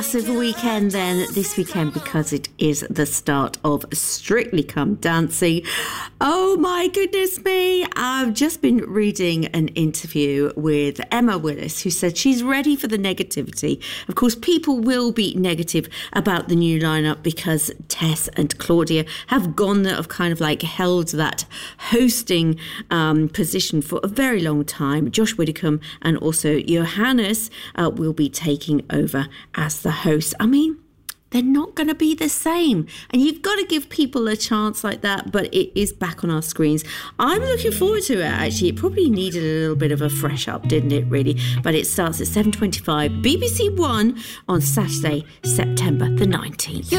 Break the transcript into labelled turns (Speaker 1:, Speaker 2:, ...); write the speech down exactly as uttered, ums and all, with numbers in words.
Speaker 1: Massive weekend then this weekend because it is the start of Strictly Come Dancing. Oh my goodness me. I've just been reading an interview with Emma Willis, who said she's ready for the negativity. Of course, people will be negative about the new lineup because Tess and Claudia have gone that have kind of like held that hosting um, position for a very long time. Josh Widdicombe and also Johannes uh, will be taking over as the hosts. I mean, they're not going to be the same. And you've got to give people a chance like that, but it is back on our screens. I'm looking forward to it, actually. It probably needed a little bit of a fresh up, didn't it, really? But it starts at seven twenty-five, B B C One on Saturday, September the nineteenth.